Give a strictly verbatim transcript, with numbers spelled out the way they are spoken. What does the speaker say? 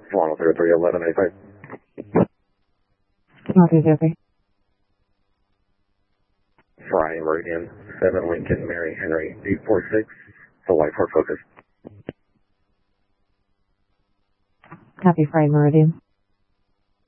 one zero three eleven eighty-five. Okay, okay. Fry Meridian, seven Lincoln Mary Henry, eight four six, the White Ford Focus. Copy, Fry Meridian.